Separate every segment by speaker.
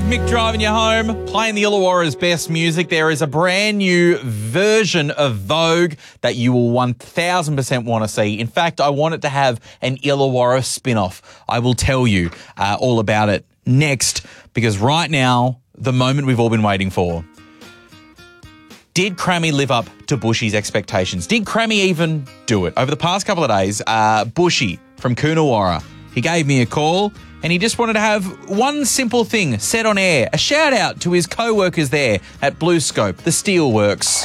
Speaker 1: 5, Mick driving you home, playing the Illawarra's best music. There is a brand new version of Vogue that you will 1000% want to see. In fact, I want it to have an Illawarra spin-off. I will tell you all about it next, because right now, the moment we've all been waiting for. Did Crammy live up to Bushy's expectations? Did Crammy even do it? Over the past couple of days, Bushy from Coonawarra, he gave me a call and he just wanted to have one simple thing said on air. A shout out to his co-workers there at BlueScope, the Steelworks.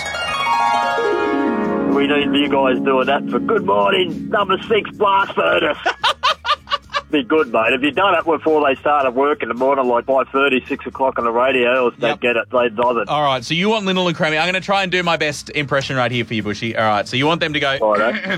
Speaker 2: We need you guys doing that for Good Morning, number 6 Blast Furnace. Be good, mate. If you'd done it before they started work in the morning, like 5:30, 6 o'clock on the radio, they'd get it. They'd love it.
Speaker 1: All right, so you want Lyndall and Crammy. I'm going to try and do my best impression right here for you, Bushy. All right, so you want them to go...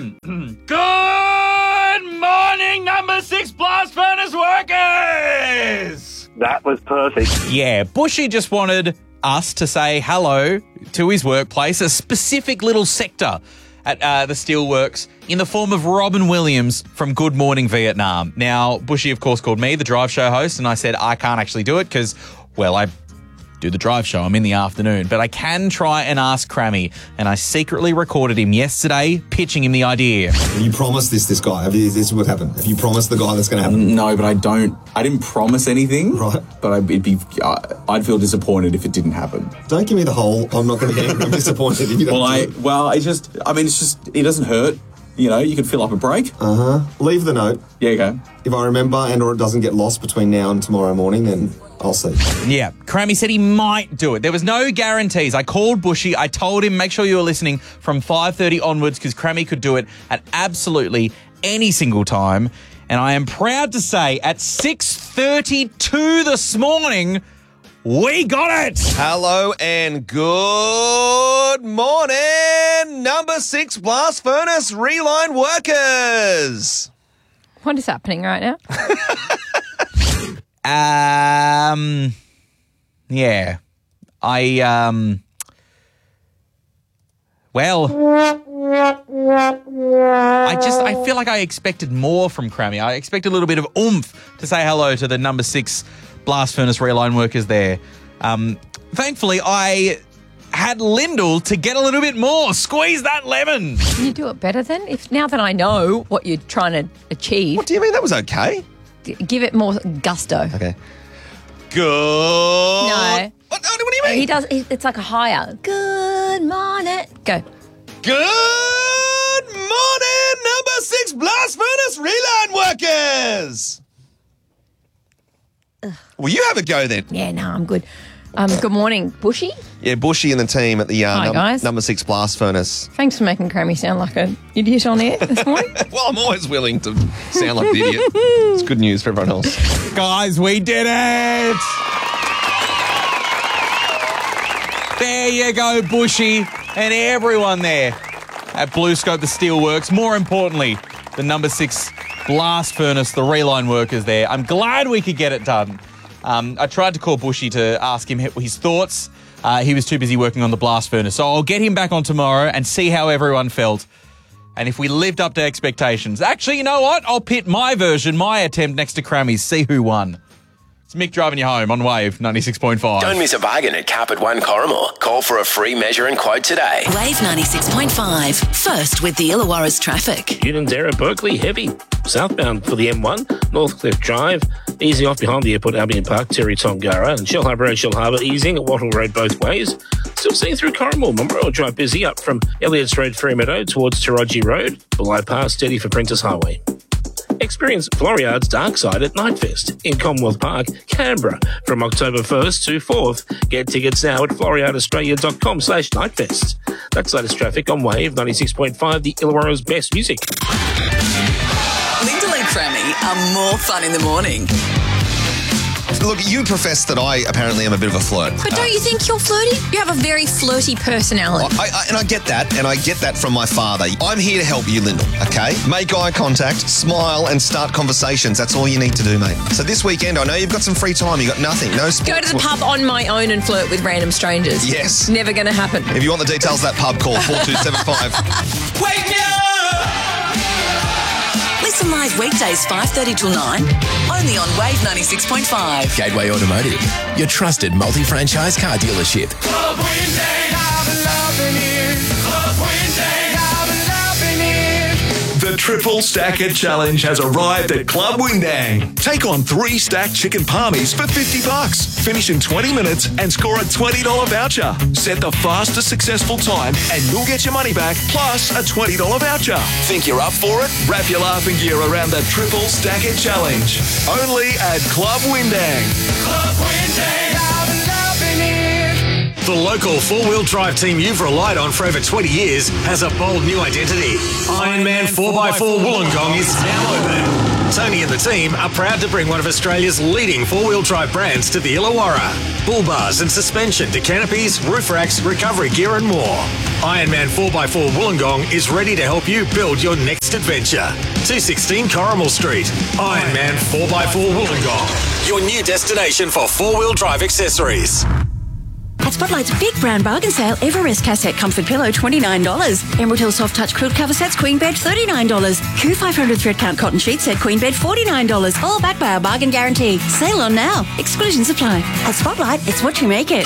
Speaker 1: Good morning, number 6 Blast Furnace workers!
Speaker 2: That was perfect.
Speaker 1: Yeah, Bushy just wanted us to say hello to his workplace, a specific little sector at the Steelworks, in the form of Robin Williams from Good Morning Vietnam. Now, Bushy, of course, called me, the drive show host, and I said I can't actually do it because, well, I do the drive show. I'm in the afternoon. But I can try and ask Crammy, and I secretly recorded him yesterday, pitching him the idea.
Speaker 3: You promised this guy. This is what happened. Have you promised the guy that's going to happen?
Speaker 4: No, but I didn't promise anything.
Speaker 3: Right.
Speaker 4: But I'd feel disappointed if it didn't happen.
Speaker 3: Don't give me the whole, I'm not going to get I'm disappointed if you don't do it.
Speaker 4: It doesn't hurt. You know, you could fill up a break.
Speaker 3: Leave the note.
Speaker 4: Yeah, go.
Speaker 3: If I remember and or it doesn't get lost between now and tomorrow morning, then I'll see.
Speaker 1: Yeah, Crammy said he might do it. There was no guarantees. I called Bushy. I told him, make sure you were listening from 5:30 onwards, because Crammy could do it at absolutely any single time. And I am proud to say at 6:32 this morning, we got it!
Speaker 5: Hello and good morning, number 6 Blast Furnace Reline workers.
Speaker 6: What is happening right now?
Speaker 1: Yeah. I feel like I expected more from Crammy. I expected a little bit of oomph to say hello to the number 6 Blast Furnace Reline workers there. Thankfully, I had Lyndall to get a little bit more. Squeeze that lemon.
Speaker 6: Can you do it better then? Now that I know what you're trying to achieve,
Speaker 5: What do you mean? That was okay.
Speaker 6: give it more gusto.
Speaker 5: Okay. Good.
Speaker 6: No.
Speaker 5: What do you mean?
Speaker 6: He does. It's like a higher. Good morning. Go.
Speaker 5: Good morning, number 6 Blast Furnace Reline workers. Well, you have a go then.
Speaker 6: Yeah, no, I'm good. Good morning, Bushy.
Speaker 5: Yeah, Bushy and the team at the
Speaker 6: Hi, guys.
Speaker 5: number 6 Blast Furnace.
Speaker 6: Thanks for making Crammy sound like an idiot on air this morning.
Speaker 5: Well, I'm always willing to sound like the idiot. It's good news for everyone else.
Speaker 1: Guys, we did it! There you go, Bushy, and everyone there at BlueScope, the Steelworks. More importantly, the number 6 Blast Furnace, the Reline workers there. I'm glad we could get it done. I tried to call Bushy to ask him his thoughts. He was too busy working on the Blast Furnace. So I'll get him back on tomorrow and see how everyone felt. And if we lived up to expectations. Actually, you know what? I'll pit my version, my attempt next to Crammy's, see who won. It's Mick driving you home on Wave 96.5.
Speaker 7: Don't miss a bargain at Carpet One Corrimal. Call for a free measure and quote today.
Speaker 8: Wave 96.5. First with the Illawarra's traffic.
Speaker 9: Unanderra, Berkeley, heavy. Southbound for the M1, Northcliffe Drive, easing off behind the airport, Albion Park, Terry Tongara, and Shell Harbour Road, Shell Harbour, easing at Wattle Road both ways. Still seeing through Corrimal, Momorelle Drive busy up from Elliots Road, Freemeadow towards Taraji Road, Belai Pass, steady for Prentice Highway. Experience Floriad's Dark Side at Nightfest in Commonwealth Park, Canberra, from October 1st to 4th. Get tickets now at floriadaustralia.com/Nightfest. That's latest traffic on Wave 96.5, the Illawarra's best music.
Speaker 8: Lyndall and Crammy are more fun in the morning.
Speaker 5: Look, you profess that I apparently am a bit of a flirt.
Speaker 10: But don't you think you're flirty? You have a very flirty personality.
Speaker 5: I get that, and I get that from my father. I'm here to help you, Lyndall, okay? Make eye contact, smile, and start conversations. That's all you need to do, mate. So this weekend, I know you've got some free time. You've got nothing, no sports.
Speaker 10: Go to the pub on my own and flirt with random strangers.
Speaker 5: Yes.
Speaker 10: Never going to happen.
Speaker 5: If you want the details of that pub, call 4275.
Speaker 8: Wake me up! Listen live weekdays 5:30 till 9 Only on Wave 96.5.
Speaker 7: Gateway Automotive, your trusted multi-franchise car dealership.
Speaker 11: Club Windang, I've loving it. Club Windang, I've loving it.
Speaker 12: The Triple Stack It Challenge has arrived at Club Windang. Take on 3 stacked chicken palmies for $50. Finish in 20 minutes and score a $20 voucher. Set the fastest successful time and you'll get your money back plus a $20 voucher. Think you're up for it? Wrap your laughing gear around the Triple Stack It Challenge. Only at Club Windang.
Speaker 11: Club Windang, I'm loving it.
Speaker 13: The local 4-wheel drive team you've relied on for over 20 years has a bold new identity. Ironman 4x4 Wollongong is now open. Tony and the team are proud to bring one of Australia's leading 4-wheel drive brands to the Illawarra. Bull bars and suspension to canopies, roof racks, recovery gear and more. Ironman 4x4 Wollongong is ready to help you build your next adventure. 216 Corrimal Street. Ironman 4x4 Wollongong, your new destination for 4-wheel drive accessories.
Speaker 14: At Spotlight's big brown bargain sale, Everest cassette comfort pillow, $29. Emerald Hill soft touch quilt cover sets, queen bed, $39. Q 500 thread count cotton sheet set, queen bed, $49. All backed by our bargain guarantee. Sale on now. Exclusions apply. At Spotlight, it's what you make it.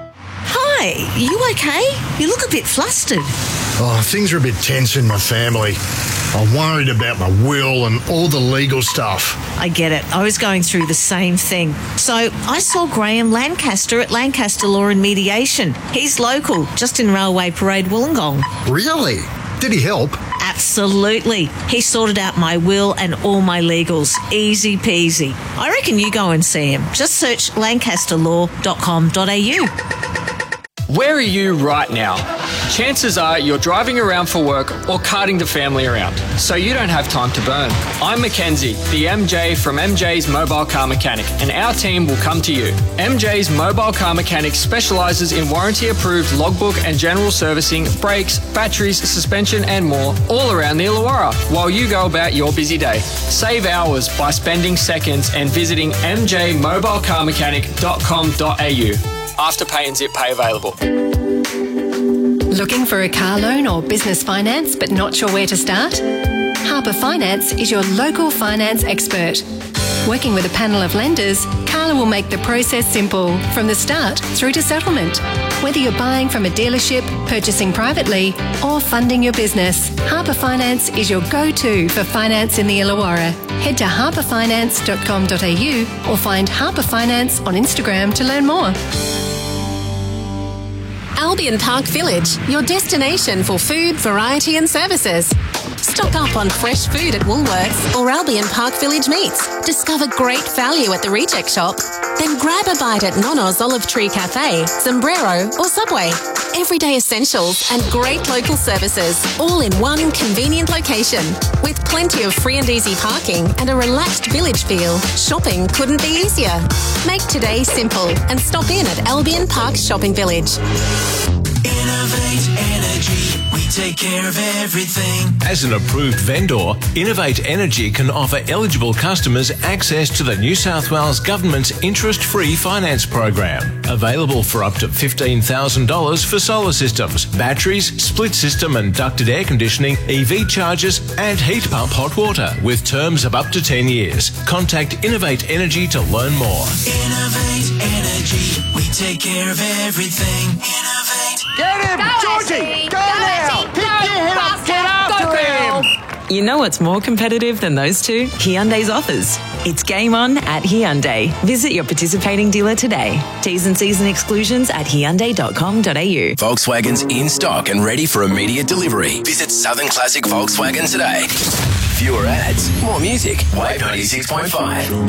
Speaker 15: Hi, you okay? You look a bit flustered.
Speaker 16: Oh, things are a bit tense in my family. I'm worried about my will and all the legal stuff.
Speaker 15: I get it. I was going through the same thing. So I saw Graham Lancaster at Lancaster Law and Mediation. He's local, just in Railway Parade, Wollongong.
Speaker 16: Really? Did he help?
Speaker 15: Absolutely. He sorted out my will and all my legals. Easy peasy. I reckon you go and see him. Just search lancasterlaw.com.au.
Speaker 17: Where are you right now? Chances are you're driving around for work or carting the family around, so you don't have time to burn. I'm Mackenzie, the MJ from MJ's Mobile Car Mechanic, and our team will come to you. MJ's Mobile Car Mechanic specialises in warranty-approved logbook and general servicing, brakes, batteries, suspension and more, all around the Illawarra, while you go about your busy day. Save hours by spending seconds and visiting mjmobilecarmechanic.com.au. Afterpay and Zip Pay available.
Speaker 18: Looking for a car loan or business finance but not sure where to start? Harper Finance is your local finance expert. Working with a panel of lenders, Carla will make the process simple from the start through to settlement. Whether you're buying from a dealership, purchasing privately or funding your business, Harper Finance is your go-to for finance in the Illawarra. Head to harperfinance.com.au or find Harper Finance on Instagram to learn more.
Speaker 19: Albion Park Village, your destination for food, variety and services. Stock up on fresh food at Woolworths or Albion Park Village Meats. Discover great value at the Reject Shop. Then grab a bite at Nono's Olive Tree Cafe, Sombrero or Subway. Everyday essentials and great local services, all in one convenient location. With plenty of free and easy parking and a relaxed village feel, shopping couldn't be easier. Make today simple and stop in at Albion Park Shopping Village.
Speaker 11: Innovate Energy, we take care of everything.
Speaker 20: As an approved vendor, Innovate Energy can offer eligible customers access to the New South Wales Government's interest-free finance program. Available for up to $15,000 for solar systems, batteries, split system and ducted air conditioning, EV chargers and heat pump hot water with terms of up to 10 years. Contact Innovate Energy to learn more.
Speaker 11: Innovate Energy, we take care of everything. Innovate. Get him! Georgie! Go now! Pick your head up! Get after him!
Speaker 21: You know what's more competitive than those two? Hyundai's offers. It's game on at Hyundai. Visit your participating dealer today. T's and C's and exclusions at Hyundai.com.au.
Speaker 7: Volkswagen's in stock and ready for immediate delivery. Visit Southern Classic Volkswagen today. Fewer ads, more music. Wave 96.5.